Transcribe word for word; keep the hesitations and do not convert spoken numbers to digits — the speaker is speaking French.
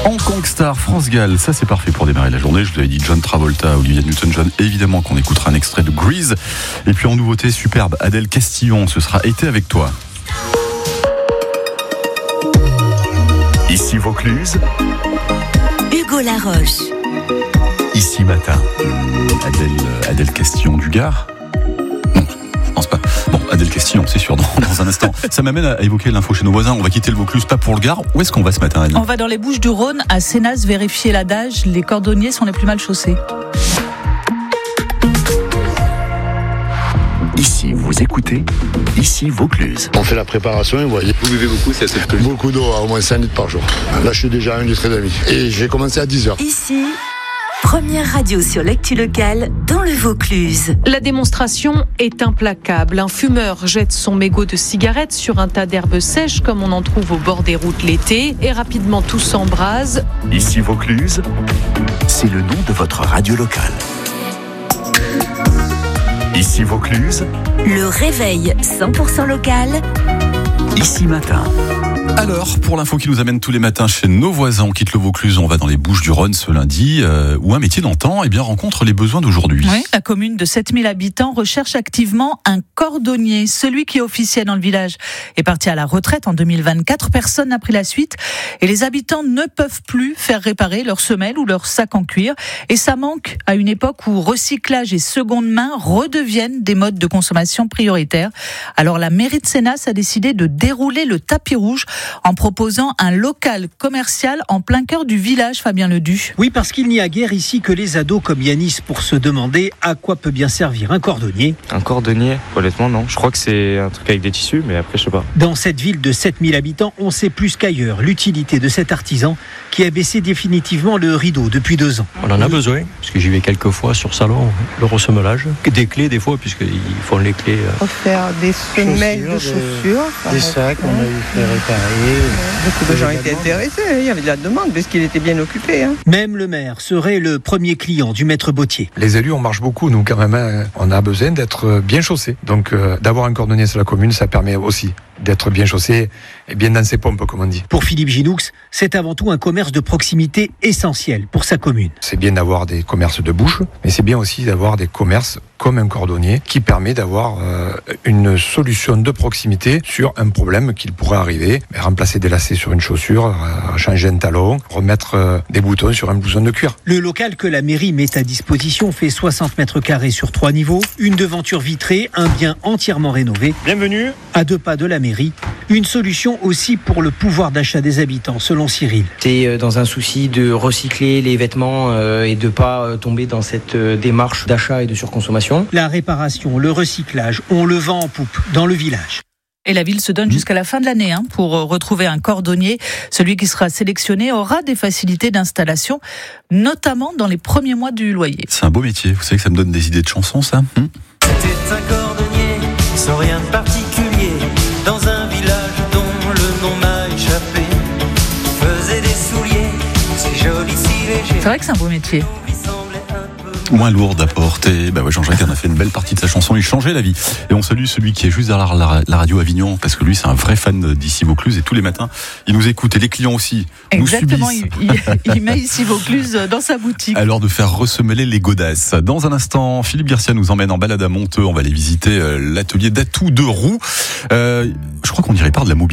Hong Kong Star, France Gall, ça c'est parfait pour démarrer la journée. Je vous avais dit John Travolta, Olivia Newton-John, évidemment qu'on écoutera un extrait de Grease. Et puis en nouveauté superbe, Adèle Castillon, ce sera Été avec toi. Ici Vaucluse, Hugo Laroche. Ici Matin. Adèle, Adèle Castillon du Gard. Non, je pense pas. Bon, Adèle Castillon, c'est sûr, dans, dans un instant. Ça m'amène à évoquer l'info chez nos voisins. On va quitter le Vaucluse, pas pour le Gard. Où est-ce qu'on va ce matin, Annie ? On va dans les Bouches-du-Rhône, à Sénas, vérifier l'adage. Les cordonniers sont les plus mal chaussés. Ici vous écoutez, ici Vaucluse. On fait la préparation et vous voyez. Vous buvez beaucoup, c'est assez peu. Beaucoup d'eau, au moins cinq litres par jour. Là, je suis déjà à un litre et demi. Et j'ai commencé à dix heures. Ici, première radio sur l'actu locale dans le Vaucluse. La démonstration est implacable. Un fumeur jette son mégot de cigarette sur un tas d'herbes sèches comme on en trouve au bord des routes l'été et rapidement tout s'embrase. Ici Vaucluse, c'est le nom de votre radio locale. Ici Vaucluse, Le réveil cent pour cent local. Ici Matin. Alors, pour l'info qui nous amène tous les matins chez nos voisins, on quitte le Vaucluse, on va dans les Bouches-du-Rhône ce lundi, euh, où un métier d'antan eh bien, rencontre les besoins d'aujourd'hui. Oui, la commune de sept mille habitants recherche activement un cordonnier. Celui qui officiait dans le village est parti à la retraite en deux mille vingt-quatre. Personne n'a pris la suite et les habitants ne peuvent plus faire réparer leurs semelles ou leurs sacs en cuir. Et ça manque à une époque où recyclage et seconde main redeviennent des modes de consommation prioritaires. Alors la mairie de Sénas a décidé de dérouler le tapis rouge en proposant un local commercial en plein cœur du village, Fabien Ledu. Oui, parce qu'il n'y a guère ici que les ados comme Yanis pour se demander à quoi peut bien servir un cordonnier. Un cordonnier, honnêtement non. Je crois que c'est un truc avec des tissus, mais après je sais pas. Dans cette ville de sept mille habitants, on sait plus qu'ailleurs l'utilité de cet artisan qui a baissé définitivement le rideau depuis deux ans. On en a besoin, parce que j'y vais quelques fois sur salon, le ressemelage, des clés des fois, puisqu'ils font les clés. On va faire des semelles de chaussures. Des sacs, on a eu fait réparer. Beaucoup de gens étaient intéressés, il y avait de la demande parce qu'il était bien occupé. Hein. Même le maire serait le premier client du maître bottier. Les élus, on marche beaucoup, nous quand même, hein. On a besoin d'être bien chaussés. Donc euh, d'avoir un cordonnier sur la commune, ça permet aussi d'être bien chaussé et bien dans ses pompes, comme on dit. Pour Philippe Ginoux, c'est avant tout un commerce de proximité essentiel pour sa commune. C'est bien d'avoir des commerces de bouche, mais c'est bien aussi d'avoir des commerces comme un cordonnier qui permet d'avoir euh, une solution de proximité sur un problème qu'il pourrait arriver. Remplacer des lacets sur une chaussure, euh, changer un talon, remettre euh, des boutons sur un blouson de cuir. Le local que la mairie met à disposition fait soixante mètres carrés sur trois niveaux, une devanture vitrée, un bien entièrement rénové. Bienvenue. À deux pas de la mairie. Une solution aussi pour le pouvoir d'achat des habitants, selon Cyril. C'est dans un souci de recycler les vêtements et de ne pas tomber dans cette démarche d'achat et de surconsommation. La réparation, le recyclage, on le vend en poupe dans le village. Et la ville se donne jusqu'à la fin de l'année hein, pour retrouver un cordonnier. Celui qui sera sélectionné aura des facilités d'installation, notamment dans les premiers mois du loyer. C'est un beau métier. Vous savez que ça me donne des idées de chansons, ça. Hum C'était un cordonnier sans rien de particulier, dans un village dont le nom m'a échappé. Faisait des souliers, si jolis, si légers. C'est vrai que c'est un beau métier. Moins lourde à porter. Bah ouais, Jean-Jacques en a fait une belle partie de sa chanson. Il changeait la vie. Et on salue celui qui est juste derrière la, la radio Avignon, parce que lui, c'est un vrai fan d'ici Vaucluse. Et tous les matins, il nous écoute. Et les clients aussi Exactement, nous subissent. Il, il, il met ici Vaucluse dans sa boutique. Alors de faire ressemeler les godasses. Dans un instant, Philippe Garcia nous emmène en balade à Monteux. On va aller visiter l'atelier d'atouts de roues. Euh, je crois qu'on dirait par de la mobilité.